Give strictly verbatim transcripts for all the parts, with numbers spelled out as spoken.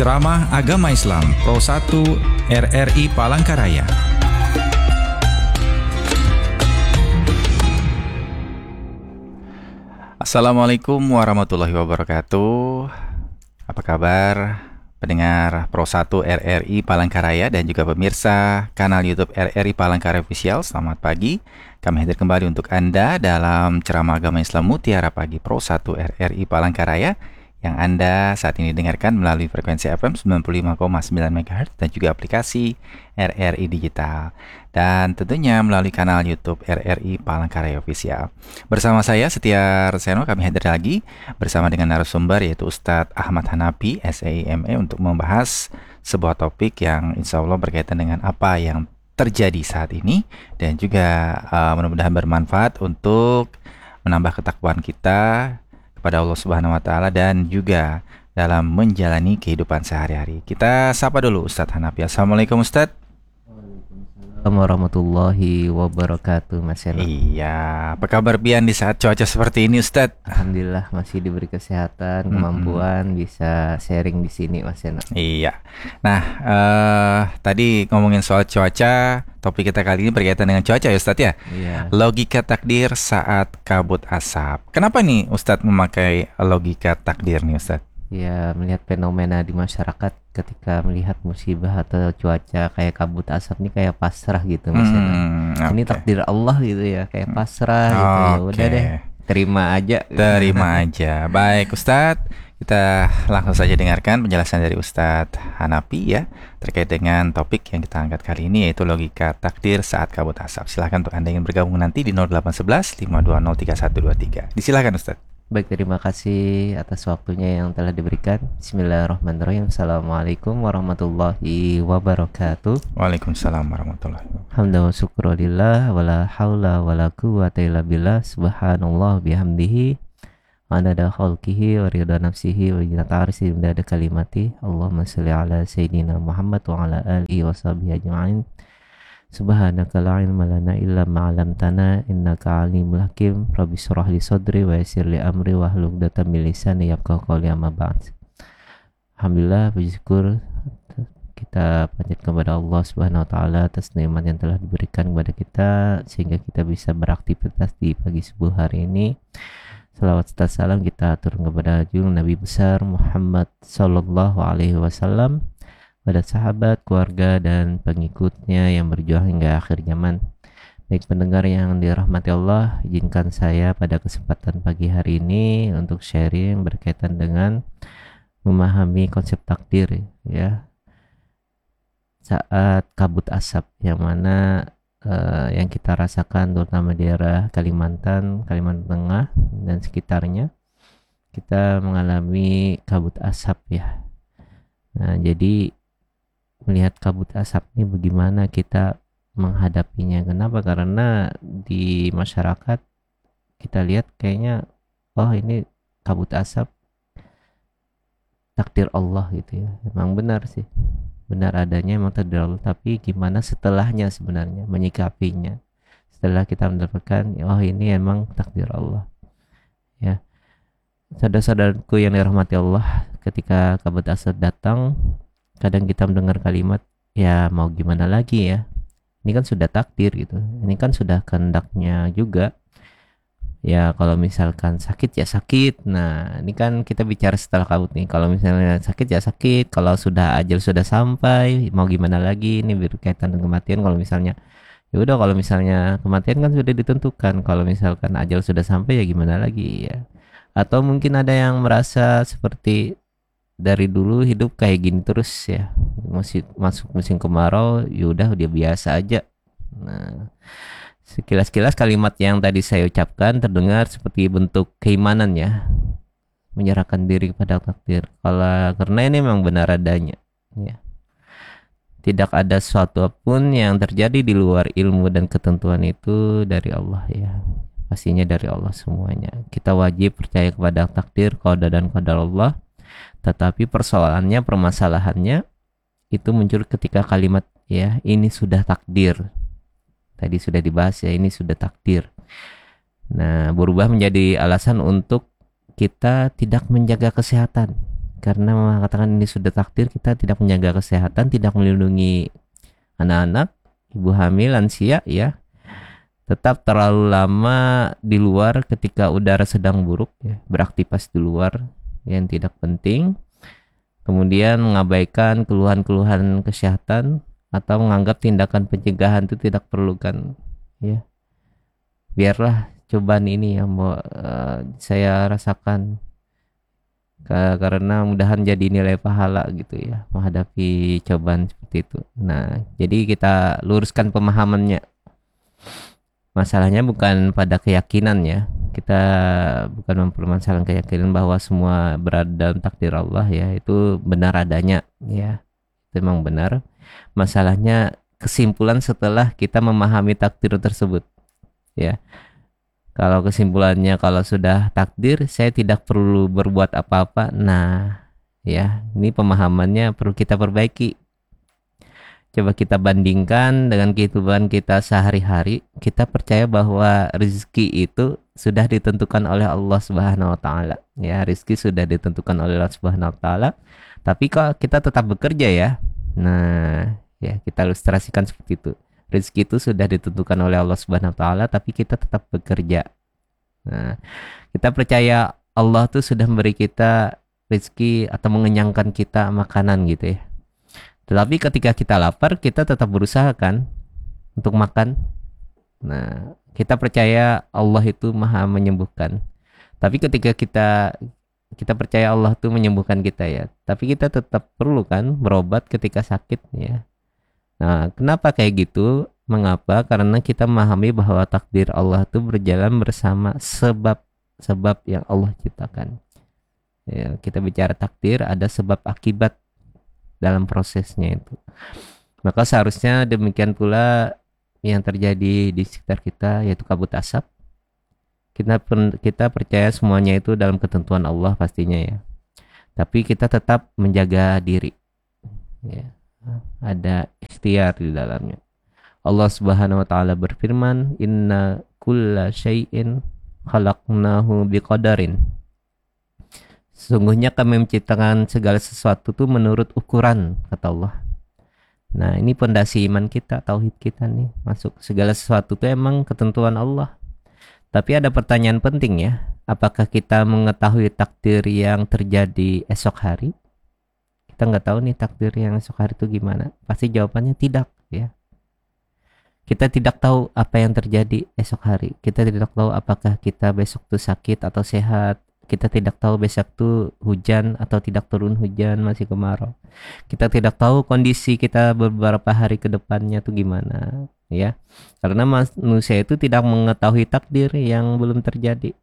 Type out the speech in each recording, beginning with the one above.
Ceramah Agama Islam Pro satu R R I Palangkaraya. Assalamualaikum warahmatullahi wabarakatuh. Apa kabar pendengar Pro satu R R I Palangkaraya dan juga pemirsa kanal YouTube R R I Palangkaraya Official? Selamat pagi. Kami hadir kembali untuk Anda dalam ceramah agama Islam Mutiara Pagi Pro satu R R I Palangkaraya yang Anda saat ini dengarkan melalui frekuensi F M sembilan puluh lima koma sembilan MHz dan juga aplikasi R R I Digital, dan tentunya melalui kanal YouTube R R I Palangkaraya Official. Bersama saya Setia Reseno, kami hadir lagi bersama dengan narasumber yaitu Ustadz Ahmad Hanafi S E I M E untuk membahas sebuah topik yang insya Allah berkaitan dengan apa yang terjadi saat ini dan juga uh, mudah-mudahan bermanfaat untuk menambah ketakwaan kita kepada Allah Subhanahu wa taala dan juga dalam menjalani kehidupan sehari-hari. Kita sapa dulu Ustadz Hanafi. Assalamualaikum Ustadz. Waalaikumsalam warahmatullahi wabarakatuh, Mas Eno. Iya, apa kabar Bian di saat cuaca seperti ini Ustadz? Alhamdulillah masih diberi kesehatan, Mm-mm. kemampuan bisa sharing di sini, Mas Eno. Iya. Nah, eh, tadi ngomongin soal cuaca, topik kita kali ini berkaitan dengan cuaca ya Ustadz ya? Iya. Logika takdir saat kabut asap. Kenapa nih Ustadz memakai logika takdir nih Ustadz? Ya, melihat fenomena di masyarakat ketika melihat musibah atau cuaca kayak kabut asap nih kayak pasrah gitu, Mas Eno. Hmm, Ini oke. takdir Allah gitu ya, kayak pasrah gitu. Ya udah Oke. deh, terima aja. Terima aja. Baik Ustadz, kita langsung saja dengarkan penjelasan dari Ustadz Hanafi ya terkait dengan topik yang kita angkat kali ini, yaitu logika takdir saat kabut asap. Silahkan untuk Anda yang bergabung nanti di nol delapan satu satu lima dua nol tiga satu dua tiga. Disilahkan Ustadz. Baik, terima kasih atas waktunya yang telah diberikan. Bismillahirrahmanirrahim. Assalamualaikum warahmatullahi wabarakatuh. Waalaikumsalam warahmatullahi wabarakatuh. Hamdan wa syukrulillah wala haula wala quwwata illa billah. Subhanallah bihamdihi adada khalqihi wa ridha nafsihi wa zinata arsyihi wa adada kalimati. Allahumma shalli ala sayyidina Muhammad wa ala alihi wa sahbihi ajma'in. Subhanaka la ilma lana illa ma 'allamtana innaka alimul hakim. Rabbi shrah li sadri wa yassir li amri wa hlul 'uqdatam min lisani yafqahu qawli, amma ba'd. Alhamdulillah, puji syukur kita panjat kepada Allah Subhanahu wa taala atas nikmat yang telah diberikan kepada kita sehingga kita bisa beraktivitas di pagi subuh hari ini. Salawat serta salam kita aturkan kepada junjungan Nabi besar Muhammad sallallahu alaihi wasallam, pada sahabat, keluarga, dan pengikutnya yang berjuang hingga akhir zaman. Baik pendengar yang dirahmati Allah, izinkan saya pada kesempatan pagi hari ini untuk sharing berkaitan dengan memahami konsep takdir ya saat kabut asap, yang mana uh, yang kita rasakan terutama di daerah Kalimantan, Kalimantan Tengah dan sekitarnya, kita mengalami kabut asap ya. Nah, jadi melihat kabut asap ini bagaimana kita menghadapinya. Kenapa? Karena di masyarakat kita lihat kayaknya oh ini kabut asap takdir Allah gitu ya. Memang benar sih, benar adanya memang takdir Allah, tapi gimana setelahnya sebenarnya menyikapinya setelah kita mendapatkan oh ini emang takdir Allah ya. Saudara-saudaraku yang dirahmati Allah, ketika kabut asap datang, kadang kita mendengar kalimat, ya mau gimana lagi ya, ini kan sudah takdir gitu, ini kan sudah kehendaknya juga ya. Kalau misalkan sakit ya sakit. Nah ini kan kita bicara setelah kabut nih, kalau misalnya sakit ya sakit, kalau sudah ajal sudah sampai mau gimana lagi. Ini berkaitan dengan kematian. Kalau misalnya ya udah, kalau misalnya kematian kan sudah ditentukan, kalau misalkan ajal sudah sampai ya gimana lagi ya. Atau mungkin ada yang merasa seperti dari dulu hidup kayak gini terus ya, masih masuk musim kemarau yaudah dia biasa aja. Nah, sekilas-kilas kalimat yang tadi saya ucapkan terdengar seperti bentuk keimanan ya, menyerahkan diri kepada takdir. Kalau karena ini memang benar adanya ya, tidak ada sesuatu pun yang terjadi di luar ilmu dan ketentuan itu dari Allah ya, pastinya dari Allah semuanya. Kita wajib percaya kepada takdir, qada dan qadar Allah. Tetapi persoalannya, permasalahannya itu muncul ketika kalimat ya ini sudah takdir. Tadi sudah dibahas ya, ini sudah takdir. Nah, berubah menjadi alasan untuk kita tidak menjaga kesehatan. karena mengatakan ini sudah takdir, kita tidak menjaga kesehatan, tidak melindungi anak-anak, ibu hamil, lansia ya, tetap terlalu lama di luar ketika udara sedang buruk ya, beraktivitas di luar yang tidak penting, kemudian mengabaikan keluhan-keluhan kesehatan atau menganggap tindakan pencegahan itu tidak perlukan ya. Biarlah cobaan ini yang mau uh, saya rasakan, karena mudahan jadi nilai pahala gitu ya menghadapi cobaan seperti itu. Nah, jadi kita luruskan pemahamannya. Masalahnya bukan pada keyakinan ya. Kita bukan mempermasalahkan keyakinan bahwa semua berada dalam takdir Allah ya. Itu benar adanya ya. Itu memang benar. Masalahnya kesimpulan setelah kita memahami takdir tersebut ya. Kalau kesimpulannya kalau sudah takdir saya tidak perlu berbuat apa-apa, nah ya ini pemahamannya perlu kita perbaiki. Coba kita bandingkan dengan kehidupan kita sehari-hari. Kita percaya bahwa rezeki itu sudah ditentukan oleh Allah Subhanahu wa taala. Ya, rezeki sudah ditentukan oleh Allah Subhanahu wa taala. Tapi kok kita tetap bekerja ya. Nah, ya kita ilustrasikan seperti itu. Rezeki itu sudah ditentukan oleh Allah Subhanahu wa taala, tapi kita tetap bekerja. Nah, kita percaya Allah tuh sudah memberi kita rezeki atau mengenyangkan kita makanan gitu ya. Tetapi ketika kita lapar, kita tetap berusaha kan untuk makan. Nah, kita percaya Allah itu Maha menyembuhkan. Tapi ketika kita kita percaya Allah itu menyembuhkan kita ya, tapi kita tetap perlu kan berobat ketika sakit ya. Nah, kenapa kayak gitu? Mengapa? Karena kita memahami bahwa takdir Allah itu berjalan bersama sebab-sebab yang Allah ciptakan. Ya, kita bicara takdir, ada sebab akibat dalam prosesnya itu. Maka seharusnya demikian pula yang terjadi di sekitar kita, yaitu kabut asap. Kita kita percaya semuanya itu dalam ketentuan Allah pastinya ya. Tapi kita tetap menjaga diri. Ya. Ada ikhtiar di dalamnya. Allah Subhanahu wa taala berfirman, "Inna kulla syai'in khalaqnahu biqadarin." Sesungguhnya kami menciptakan segala sesuatu itu menurut ukuran, kata Allah. Nah, ini pondasi iman kita, tauhid kita nih. Masuk segala sesuatu itu emang ketentuan Allah. Tapi ada pertanyaan penting ya. Apakah kita mengetahui takdir yang terjadi esok hari? Kita nggak tahu nih takdir yang esok hari itu gimana. Pasti jawabannya tidak ya. Kita tidak tahu apa yang terjadi esok hari. Kita tidak tahu apakah kita besok tuh sakit atau sehat. Kita tidak tahu besok tuh hujan atau tidak turun hujan, masih kemarau. Kita tidak tahu kondisi kita beberapa hari ke depannya tuh gimana ya. Karena manusia itu tidak mengetahui takdir yang belum terjadi.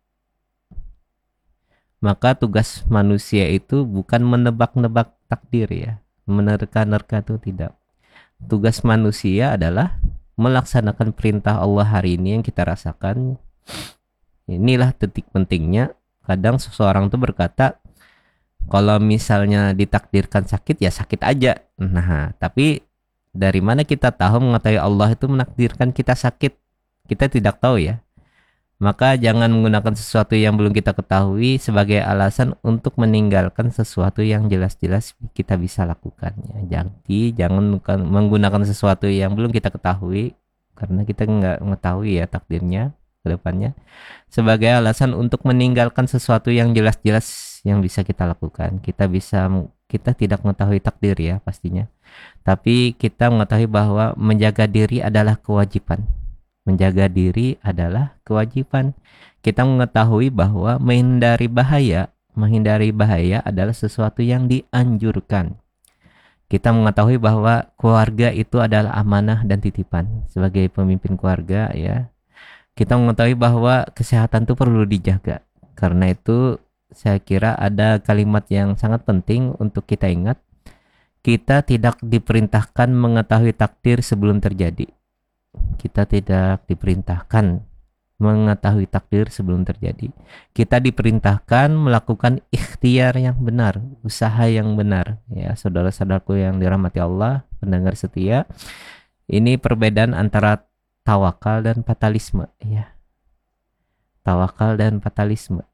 Maka tugas manusia itu bukan menebak-nebak takdir ya, menerka-nerka itu tidak. Tugas manusia adalah melaksanakan perintah Allah hari ini yang kita rasakan. Inilah titik pentingnya. Kadang seseorang tuh berkata, kalau misalnya ditakdirkan sakit ya sakit aja. Nah, tapi dari mana kita tahu mengetahui Allah itu menakdirkan kita sakit? Kita tidak tahu ya. Maka jangan menggunakan sesuatu yang belum kita ketahui sebagai alasan untuk meninggalkan sesuatu yang jelas-jelas kita bisa lakukannya. Jadi jangan menggunakan sesuatu yang belum kita ketahui, karena kita nggak mengetahui ya takdirnya ke depannya, sebagai alasan untuk meninggalkan sesuatu yang jelas-jelas yang bisa kita lakukan. Kita bisa kita tidak mengetahui takdir ya pastinya, tapi kita mengetahui bahwa menjaga diri adalah kewajiban. Menjaga diri adalah kewajiban. Kita mengetahui bahwa menghindari bahaya, menghindari bahaya adalah sesuatu yang dianjurkan. Kita mengetahui bahwa keluarga itu adalah amanah dan titipan. Sebagai pemimpin keluarga ya, kita mengetahui bahwa kesehatan itu perlu dijaga. Karena itu saya kira ada kalimat yang sangat penting untuk kita ingat. Kita tidak diperintahkan mengetahui takdir sebelum terjadi. Kita tidak diperintahkan mengetahui takdir sebelum terjadi. Kita diperintahkan melakukan ikhtiar yang benar, usaha yang benar. Ya, saudara-saudaraku yang dirahmati Allah, pendengar setia, ini perbedaan antara tawakal dan fatalisme. Ya, tawakal dan fatalisme.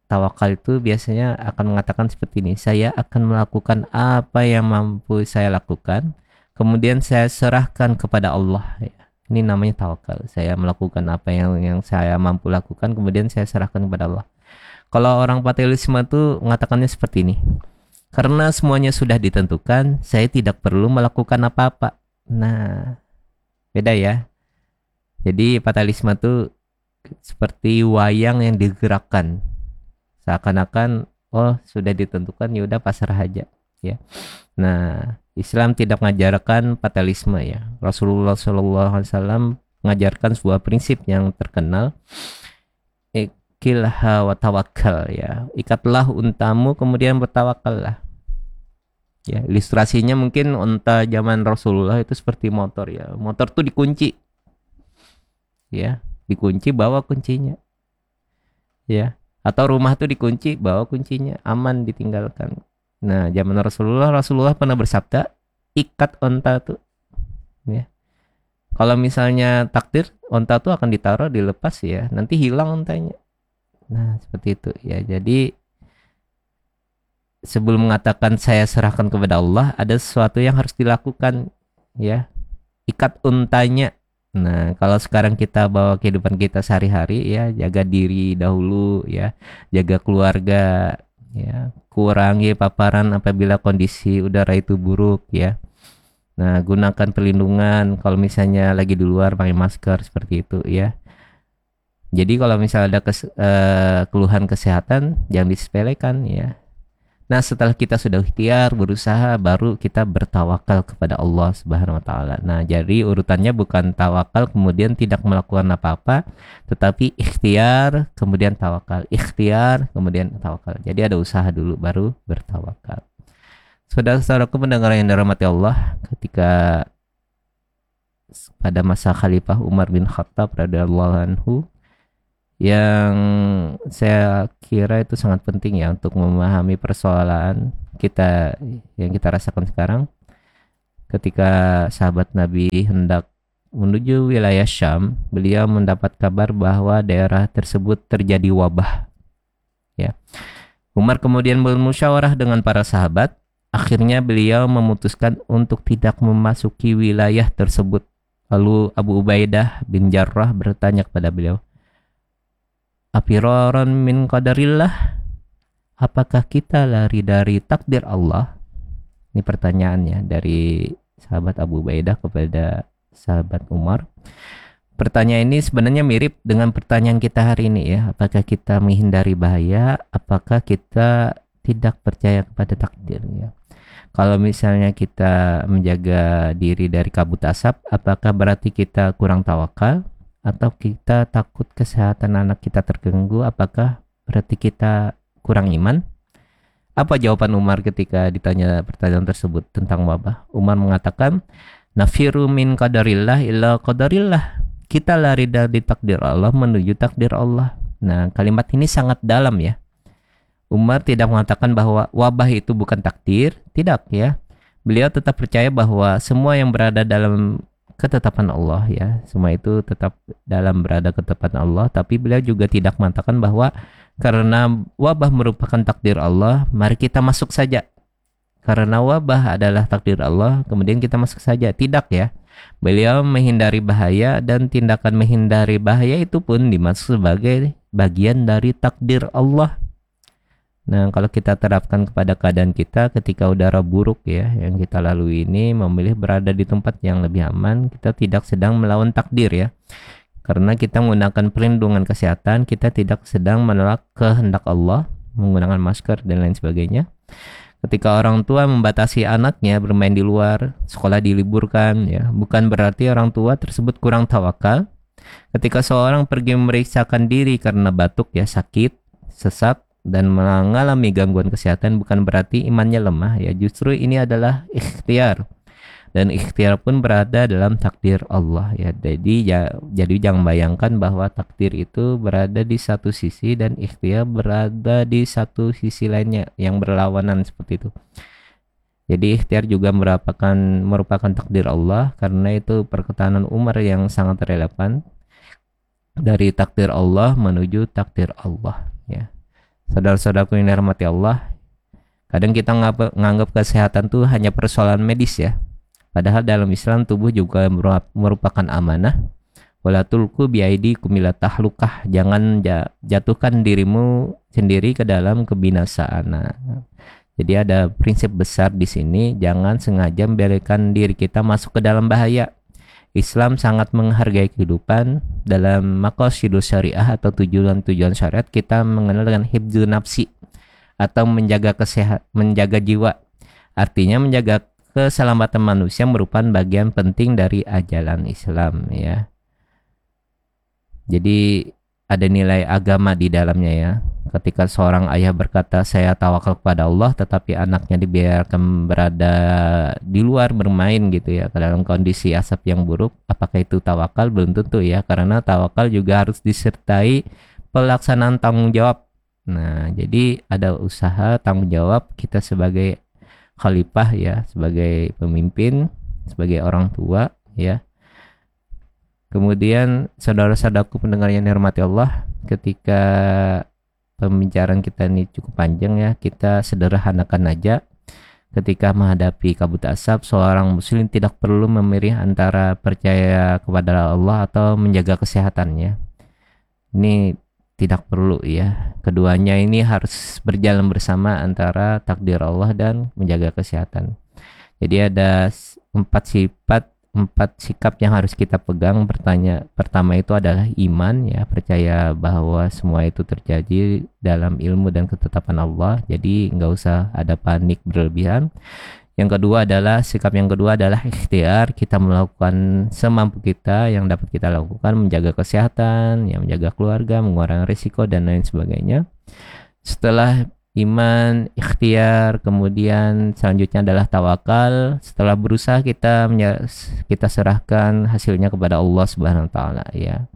tawakal itu biasanya akan mengatakan seperti ini, saya akan melakukan apa yang mampu saya lakukan, kemudian saya serahkan kepada Allah. Ya. Ini namanya tawakal. Saya melakukan apa yang yang saya mampu lakukan, kemudian saya serahkan kepada Allah. Kalau orang fatalisme itu mengatakannya seperti ini, karena semuanya sudah ditentukan, saya tidak perlu melakukan apa-apa. Nah, beda ya. Jadi fatalisme itu seperti wayang yang digerakkan, seakan-akan oh sudah ditentukan, ya udah pasrah aja ya. Nah, Islam tidak mengajarkan fatalisme ya. Rasulullah shallallahu alaihi wasallam mengajarkan sebuah prinsip yang terkenal, ikilha wa tawakkal ya. Ikatlah untamu kemudian bertawakallah. Ya, ilustrasinya mungkin unta zaman Rasulullah itu seperti motor ya. Motor tuh dikunci. Ya, dikunci bawa kuncinya. Ya, atau rumah tuh dikunci bawa kuncinya, aman ditinggalkan. Nah, zaman Rasulullah, Rasulullah pernah bersabda, ikat onta tuh, ya. Kalau misalnya takdir, onta tuh akan ditaruh, dilepas ya, nanti hilang ontanya. Nah, seperti itu ya. Jadi sebelum mengatakan saya serahkan kepada Allah, ada sesuatu yang harus dilakukan, ya. Ikat untanya. Nah, kalau sekarang kita bawa kehidupan kita sehari-hari, ya, jaga diri dahulu, ya, jaga keluarga. Ya, kurangi paparan apabila kondisi udara itu buruk ya. Nah, gunakan perlindungan kalau misalnya lagi di luar, pakai masker seperti itu ya. Jadi kalau misalnya ada kes, uh, keluhan kesehatan jangan disepelekan ya. Nah, setelah kita sudah ikhtiar, berusaha, baru kita bertawakal kepada Allah Subhanahu wa taala. Nah, jadi urutannya bukan tawakal kemudian tidak melakukan apa-apa, tetapi ikhtiar kemudian tawakal, ikhtiar kemudian tawakal. Jadi ada usaha dulu baru bertawakal. Saudara-saudaraku pendengar yang dirahmati Allah, ketika pada masa Khalifah Umar bin Khattab radhiyallahu anhu, yang saya kira itu sangat penting ya untuk memahami persoalan kita yang kita rasakan sekarang. Ketika sahabat Nabi hendak menuju wilayah Syam, beliau mendapat kabar bahwa daerah tersebut terjadi wabah. Ya. Umar kemudian bermusyawarah dengan para sahabat. Akhirnya beliau memutuskan untuk tidak memasuki wilayah tersebut. Lalu Abu Ubaidah bin Jarrah bertanya kepada beliau, Afiraran min qadarillah, apakah kita lari dari takdir Allah? Ini pertanyaannya dari sahabat Abu Ubaidah kepada sahabat Umar. Pertanyaan ini sebenarnya mirip dengan pertanyaan kita hari ini ya. Apakah kita menghindari bahaya? Apakah kita tidak percaya kepada takdir ya? Kalau misalnya kita menjaga diri dari kabut asap, apakah berarti kita kurang tawakal? Atau kita takut kesehatan anak kita terganggu, apakah berarti kita kurang iman? Apa jawaban Umar ketika ditanya pertanyaan tersebut tentang wabah? Umar mengatakan, nafiru min qadarillah illa qadarillah. Kita lari dari takdir Allah menuju takdir Allah. Nah, kalimat ini sangat dalam ya. Umar tidak mengatakan bahwa wabah itu bukan takdir, tidak ya. Beliau tetap percaya bahwa semua yang berada dalam ketetapan Allah ya, semua itu tetap dalam berada ketetapan Allah. Tapi beliau juga tidak mengatakan bahwa karena wabah merupakan takdir Allah, mari kita masuk saja. Karena wabah adalah takdir Allah, kemudian kita masuk saja. Tidak ya. Beliau menghindari bahaya, dan tindakan menghindari bahaya itu pun dimaksud sebagai bagian dari takdir Allah. Nah, kalau kita terapkan kepada keadaan kita ketika udara buruk ya yang kita lalui ini, memilih berada di tempat yang lebih aman, kita tidak sedang melawan takdir ya. Karena kita menggunakan perlindungan kesehatan, kita tidak sedang menolak kehendak Allah, menggunakan masker dan lain sebagainya. Ketika orang tua membatasi anaknya bermain di luar, sekolah diliburkan ya, bukan berarti orang tua tersebut kurang tawakal. Ketika seorang pergi memeriksakan diri karena batuk ya, sakit, sesak, dan mengalami gangguan kesehatan, bukan berarti imannya lemah ya. Justru ini adalah ikhtiar, dan ikhtiar pun berada dalam takdir Allah ya. Jadi ya, jadi jangan bayangkan bahwa takdir itu berada di satu sisi dan ikhtiar berada di satu sisi lainnya yang berlawanan seperti itu. Jadi ikhtiar juga merupakan merupakan takdir Allah. Karena itu perkataan Umar yang sangat relevan, dari takdir Allah menuju takdir Allah ya. Saudara-saudaraku yang dirahmati Allah, kadang kita nganggap, nganggap kesehatan tuh hanya persoalan medis ya. Padahal dalam Islam tubuh juga merupakan amanah. Wala tulqu biaidikum ila tahlukah, jangan jatuhkan dirimu sendiri ke dalam kebinasaan. Nah, jadi ada prinsip besar di sini, jangan sengaja membiarkan diri kita masuk ke dalam bahaya. Islam sangat menghargai kehidupan. Dalam maqasidus syariah atau tujuan-tujuan syariat kita mengenal dengan hifdzun nafsi atau menjaga kesehatan, menjaga jiwa. Artinya menjaga keselamatan manusia merupakan bagian penting dari ajaran Islam ya. Jadi ada nilai agama di dalamnya ya. Ketika seorang ayah berkata saya tawakal kepada Allah, tetapi anaknya dibiarkan berada di luar bermain gitu ya, dalam kondisi asap yang buruk, apakah itu tawakal? Belum tentu ya, karena tawakal juga harus disertai pelaksanaan tanggung jawab. Nah, jadi ada usaha tanggung jawab kita sebagai khalifah ya, sebagai pemimpin, sebagai orang tua ya. Kemudian saudara-saudaraku pendengar yang dirahmati Allah, ketika pembicaraan kita ini cukup panjang ya, kita sederhanakan aja. Ketika menghadapi kabut asap, seorang muslim tidak perlu memilih antara percaya kepada Allah atau menjaga kesehatannya. Ini tidak perlu ya. Keduanya ini harus berjalan bersama antara takdir Allah dan menjaga kesehatan. Jadi ada empat sifat, empat sikap yang harus kita pegang. Pertanya, pertama itu adalah iman ya, percaya bahwa semua itu terjadi dalam ilmu dan ketetapan Allah. Jadi nggak usah ada panik berlebihan. Yang kedua adalah sikap yang kedua adalah ikhtiar, kita melakukan semampu kita yang dapat kita lakukan, menjaga kesehatan, ya, menjaga keluarga, mengurangi risiko dan lain sebagainya. Setelah iman, ikhtiar, kemudian selanjutnya adalah tawakal. Setelah berusaha kita kita serahkan hasilnya kepada Allah Subhanahu wa taala ya.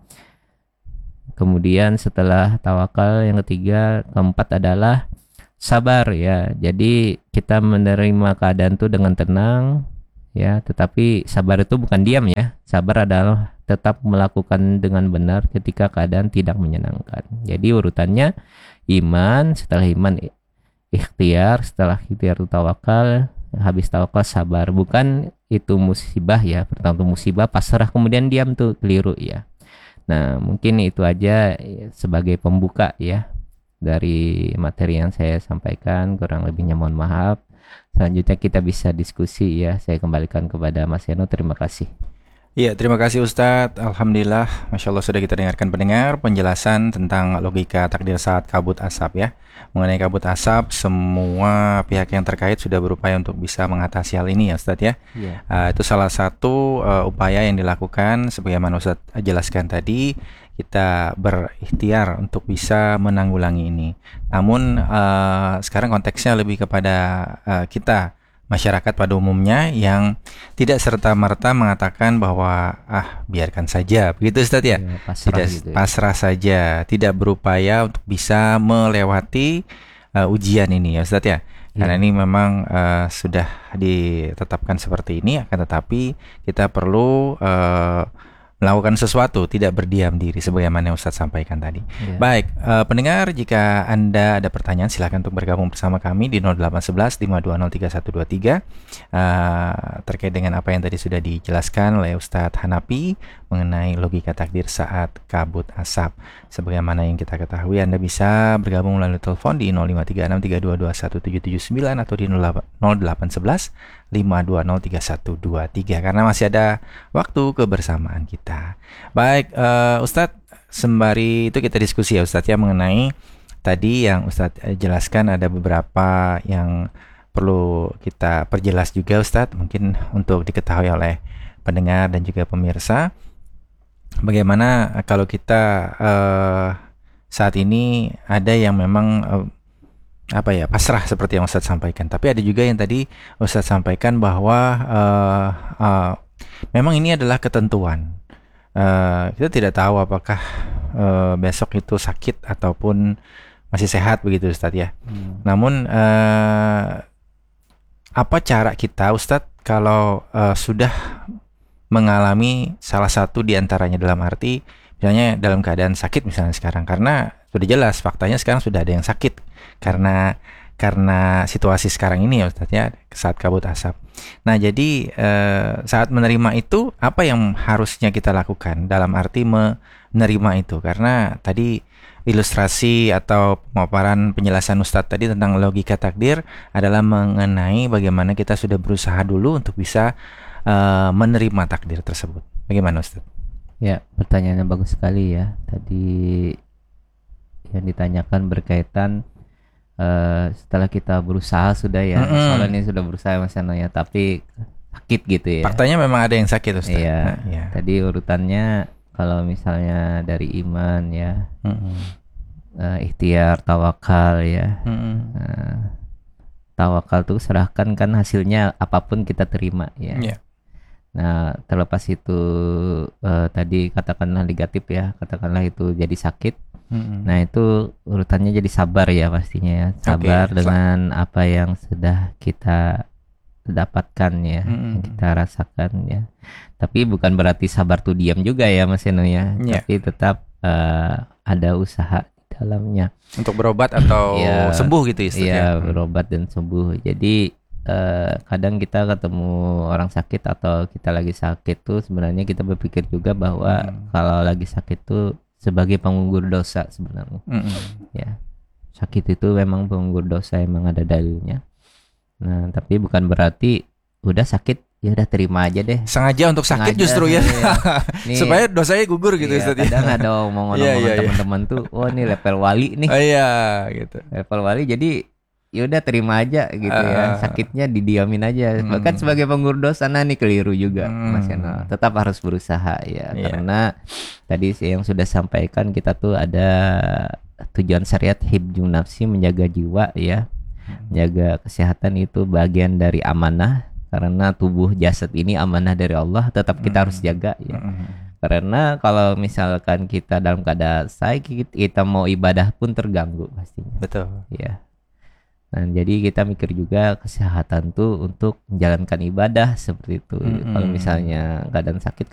Kemudian setelah tawakal yang ketiga, keempat adalah sabar ya. Jadi kita menerima keadaan itu dengan tenang ya, tetapi sabar itu bukan diam ya. Sabar adalah tetap melakukan dengan benar ketika keadaan tidak menyenangkan. Jadi urutannya iman, setelah iman ikhtiar, setelah ikhtiar itu tawakal, habis tawakal sabar. Bukan itu musibah ya, pertama itu musibah pasrah kemudian diam, tuh keliru ya. Nah, mungkin itu aja sebagai pembuka ya dari materi yang saya sampaikan. Kurang lebihnya mohon maaf. Selanjutnya kita bisa diskusi ya. Saya kembalikan kepada Mas Yano. Terima kasih. Iya, terima kasih Ustadz. Alhamdulillah, Masya Allah sudah kita dengarkan pendengar penjelasan tentang logika takdir saat kabut asap ya. Mengenai kabut asap, semua pihak yang terkait sudah berupaya untuk bisa mengatasi hal ini ya Ustadz ya. Yeah. Uh, itu salah satu uh, upaya yang dilakukan sebagaimana Ustadz jelaskan tadi. Kita berikhtiar untuk bisa menanggulangi ini. Namun uh, sekarang konteksnya lebih kepada uh, kita, masyarakat pada umumnya, yang tidak serta-merta mengatakan bahwa ah biarkan saja begitu Ustaz ya, ya pasrah tidak gitu ya. Pasrah saja, tidak berupaya untuk bisa melewati uh, ujian ini ya Ustaz ya, karena ya. Ini memang uh, sudah ditetapkan seperti ini, akan tetapi kita perlu uh, melakukan sesuatu, tidak berdiam diri sebagaimana yang Ustadz sampaikan tadi. Yeah. Baik, uh, pendengar, jika Anda ada pertanyaan silakan untuk bergabung bersama kami di nol delapan satu satu lima dua nol tiga satu dua tiga uh, terkait dengan apa yang tadi sudah dijelaskan oleh Ustadz Hanafi mengenai logika takdir saat kabut asap. Sebagaimana yang kita ketahui, Anda bisa bergabung melalui telepon di nol lima tiga enam tiga dua dua satu tujuh tujuh sembilan atau di nol delapan satu satu lima dua nol tiga satu dua tiga karena masih ada waktu kebersamaan kita. Baik, uh, Ustadz, sembari itu kita diskusi ya Ustadz ya mengenai tadi yang Ustadz jelaskan, ada beberapa yang perlu kita perjelas juga Ustadz, mungkin untuk diketahui oleh pendengar dan juga pemirsa. Bagaimana kalau kita uh, saat ini ada yang memang uh, apa ya, pasrah seperti yang Ustadz sampaikan, tapi ada juga yang tadi Ustadz sampaikan bahwa uh, uh, memang ini adalah ketentuan. Uh, kita tidak tahu apakah uh, besok itu sakit ataupun masih sehat begitu Ustadz ya. Hmm. Namun uh, apa cara kita Ustadz kalau uh, sudah mengalami salah satu di antaranya, dalam arti misalnya dalam keadaan sakit misalnya sekarang, karena sudah jelas faktanya sekarang sudah ada yang sakit karena karena situasi sekarang ini ya Ustaz ya, saat kabut asap. Nah, jadi eh, saat menerima itu apa yang harusnya kita lakukan dalam arti menerima itu? Karena tadi ilustrasi atau pemaparan penjelasan Ustadz tadi tentang logika takdir adalah mengenai bagaimana kita sudah berusaha dulu untuk bisa uh, menerima takdir tersebut. Bagaimana Ustadz? Ya, pertanyaannya bagus sekali ya. Tadi yang ditanyakan berkaitan uh, setelah kita berusaha sudah ya. Mm-mm. Soalnya ini sudah berusaha Mas Eno ya, tapi sakit gitu ya. Faktanya memang ada yang sakit Ustadz. Iya. Nah, ya. Tadi urutannya kalau misalnya dari iman ya, uh, ikhtiar, tawakal ya. Uh, tawakal tuh serahkan kan hasilnya apapun kita terima ya. Yeah. Nah, terlepas itu uh, tadi katakanlah negatif ya, katakanlah itu jadi sakit. Mm-hmm. Nah, itu urutannya jadi sabar ya pastinya ya. Sabar okay. dengan apa yang sudah kita dapatkan ya, mm-hmm. yang kita rasakan ya. Tapi bukan berarti sabar tuh diam juga ya Mas Eno ya. Yeah. Tapi tetap uh, ada usaha di dalamnya. Untuk berobat atau ya, sembuh gitu istilahnya. Iya, berobat dan sembuh. Jadi Uh, kadang kita ketemu orang sakit atau kita lagi sakit tuh sebenarnya kita berpikir juga bahwa hmm. kalau lagi sakit tuh sebagai penggugur dosa sebenarnya. Hmm. Ya, sakit itu memang penggugur dosa, emang ada dalilnya. Nah, tapi bukan berarti udah sakit ya udah terima aja deh. Sengaja untuk sakit sengaja, justru ya. ya. Nih, supaya dosanya gugur gitu iya, Ustaz. Kadang ada omongan-omongan iya, iya, teman-teman iya. tuh, oh ini level wali nih. Oh, iya, gitu. Level wali jadi ya udah terima aja gitu uh, ya, sakitnya didiamin aja. Hmm. Bahkan sebagai penggugur dosa, nah nih keliru juga hmm. Mas Eno. Tetap harus berusaha ya, yeah. Karena tadi yang sudah sampaikan kita tuh ada tujuan syariat hibjun nafsi, menjaga jiwa ya, hmm. menjaga kesehatan itu bagian dari amanah. Karena tubuh jasad ini amanah dari Allah, tetap kita hmm. harus jaga ya. Hmm. Karena kalau misalkan kita dalam keadaan sakit, kita mau ibadah pun terganggu pastinya. Betul. Ya. Nah, jadi kita mikir juga kesehatan tuh untuk menjalankan ibadah seperti itu. Mm-hmm. Kalau misalnya keadaan sakit